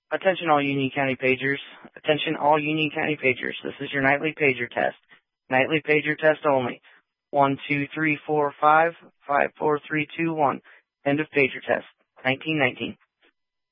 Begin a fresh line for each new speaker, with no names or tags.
Attention all Union County pagers. Attention all Union County pagers. This is your nightly pager test. Nightly pager test only. 1, 2, 3, 4, 5, 5, 4, 3, 2, 1. End of pager test. 1919.